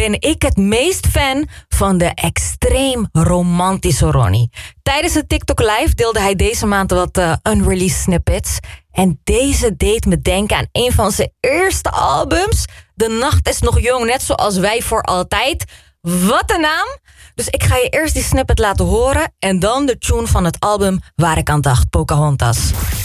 ben ik het meest fan van de extreem romantische Ronnie. Tijdens de TikTok Live deelde hij deze maand wat unreleased snippets. En deze deed me denken aan een van zijn eerste albums. De nacht is nog jong, net zoals wij voor altijd. Wat een naam! Dus ik ga je eerst die snippet laten horen en dan de tune van het album waar ik aan dacht, Pocahontas.